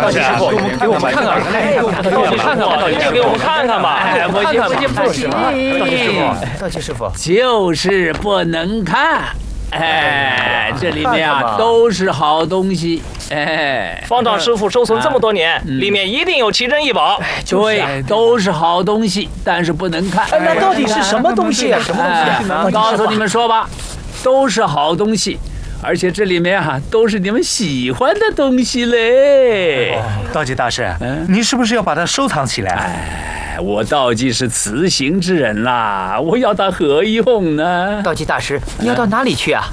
道济师傅，给我们看看，道济看看，给我们看看吧。哎，我不行，道济师傅，道济师傅， 就是不能看。哎，这里面啊都是好东西。哎， 方丈师傅收存这么多年，里面一定有奇珍异宝。 对，都是好东西，但是不能看。 那到底是什么东西啊？什么东西？ 告诉你们说吧，都是好东西。而且这里面啊，都是你们喜欢的东西嘞。 道济大师，您是不是要把它收藏起来？ 哎，我道济是慈行之人啦，我要它何用呢？ 道济大师，你要到哪里去啊？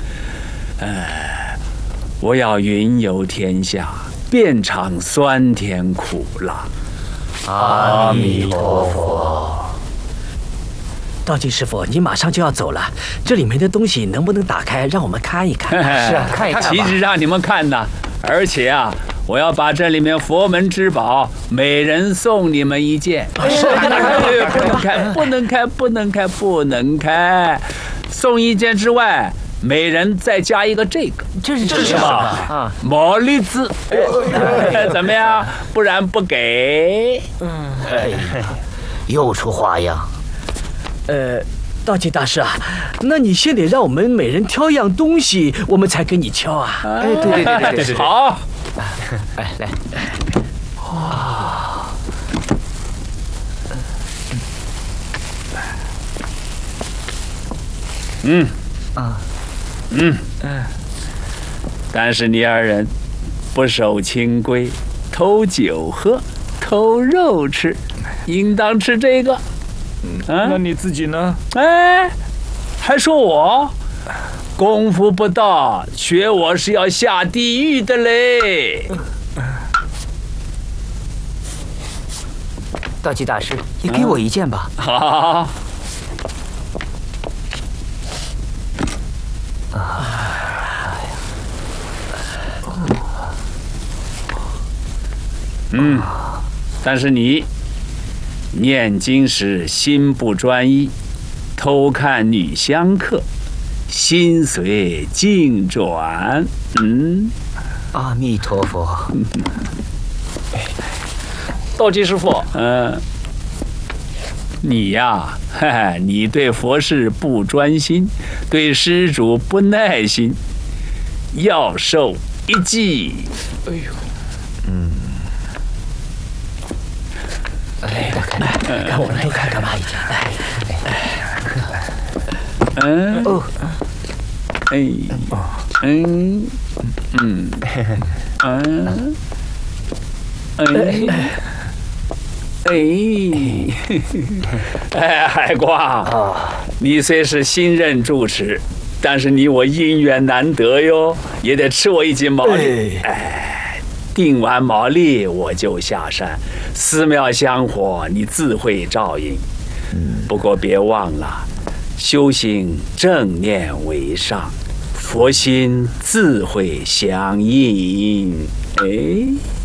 我要云游天下，遍尝酸甜苦辣。 阿弥陀佛。 道济师傅，你马上就要走了，这里面的东西能不能打开，让我们看一看？ 是啊，看一看吧。 岂止让你们看呐，而且啊，我要把这里面佛门之宝每人送你们一件。不能开，不能开，不能开，不能开。送一件之外，每人再加一个这个。 这是什么啊？ 毛利字。怎么样？不然不给。 又出花样。 道济大师啊，那你先得让我们每人挑一样东西，我们才给你敲啊。 哎，对， 好。 哎，来。 但是你二人不守清规，偷酒喝，偷肉吃，应当吃这个。 那你自己呢？ 哎，还说我功夫不到，学我是要下地狱的嘞。 道济大师，也给我一件吧。 好。但是你念经时心不专一，偷看女香客，心随境转。 阿弥陀佛。 道济师傅， 你呀，你对佛事不专心，对施主不耐心，要受一记。 哎呦。 看我们都看看吧，已经。海光，你虽是新任住持，但是你我姻缘难得哟，也得吃我一斤毛利。定完毛利我就下山，寺庙香火你自会照应。不过别忘了，修行正念为上，佛心自会相应。哎。